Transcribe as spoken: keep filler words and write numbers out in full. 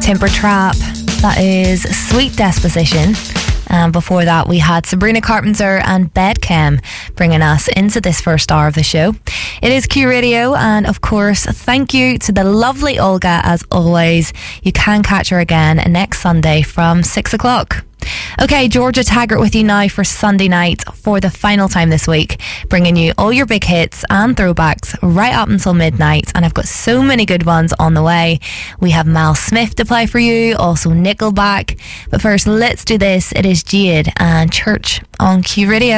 Timber Trap. That is Sweet Disposition. And before that, we had Sabrina Carpenter and Bedchem bringing us into this first hour of the show. It is Q Radio, and of course, thank you to the lovely Olga as always. You can catch her again next Sunday from six o'clock. Okay, Georgia Taggart with you now for Sunday night for the final time this week, bringing you all your big hits and throwbacks right up until midnight, and I've got so many good ones on the way. We have Mal Smith to play for you, also Nickelback, but first let's do this. It is Jade and Church on Q Radio.